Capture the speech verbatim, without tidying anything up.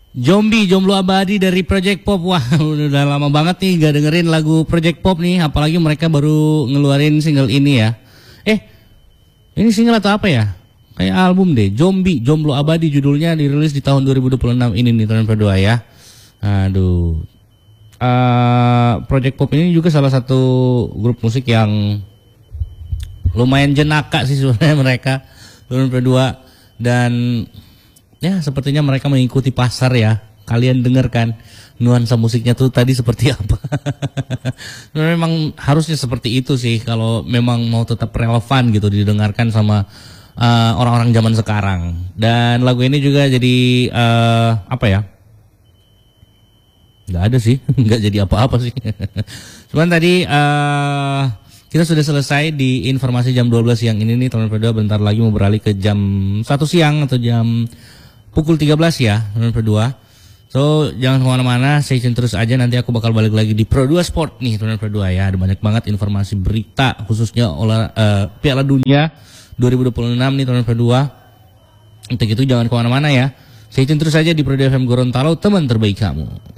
Zombie, Jomblo Abadi dari Project Pop. Wah, udah lama banget nih gak dengerin lagu Project Pop nih. Apalagi mereka baru ngeluarin single ini ya. Eh, ini single atau apa ya? Kayak album deh. Zombie, Jomblo Abadi judulnya, dirilis di tahun dua ribu dua puluh enam ini nih tahun kedua ya. Aduh. Uh, Project Pop ini juga salah satu grup musik yang lumayan jenaka sih sebenarnya mereka tahun kedua, dan ya sepertinya mereka mengikuti pasar ya. Kalian dengarkan nuansa musiknya tuh tadi seperti apa. Memang harusnya seperti itu sih kalau memang mau tetap relevan gitu didengarkan sama uh, orang-orang zaman sekarang. Dan lagu ini juga jadi uh, apa ya? Nggak ada sih, nggak jadi apa-apa sih. Cuman tadi uh, kita sudah selesai di informasi jam dua belas siang ini nih teman berdua. Bentar lagi mau beralih ke jam satu siang atau jam pukul tiga belas ya teman berdua. So jangan kemana-mana, stay tune terus aja. Nanti aku bakal balik lagi di Pro dua Sport nih teman berdua ya. Ada banyak banget informasi berita khususnya olah uh, Piala Dunia dua ribu dua puluh enam nih teman berdua. Untuk itu jangan kemana-mana ya. Stay tune terus aja di Pro dua F M Gorontalo, teman terbaik kamu.